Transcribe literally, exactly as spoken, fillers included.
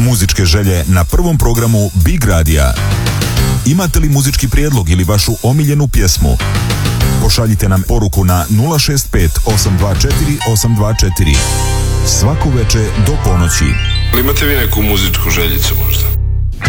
Muzičke želje na prvom programu Big Radija. Imate li muzički prijedlog ili vašu omiljenu pjesmu? Pošaljite nam poruku na nula šest pet osam dva četiri osam dva četiri. Svaku večer do ponoći. Imate vi neku muzičku željicu možda?